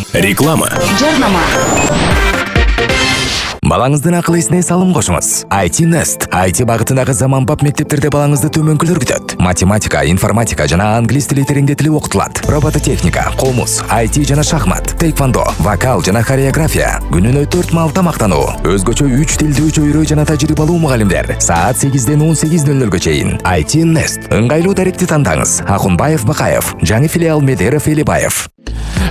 Реклама. Жарнама. Балаңыздын акыл эсине салым кошуңуз. IT Nest. IT багытындагы заманбап мектептерде балаңызды төмөнкүлөр күтөт. Математика, информатика жана англис тили тереңдетилип окутулат. Робототехника, комуз, IT жана шахмат, тэквондо, вокал жана хореография. Күнүнө 4 маал тамактануу. Өзгөчө 3 тилди чөйрө жана тажрыйбалуу мугалимдер. Саат 8ден 18:00 чейин. IT Nest. Ыңгайлуу даректи тандаңыз. Акунбаев Бакаев. Жаңы филиал Медеров Элибаев.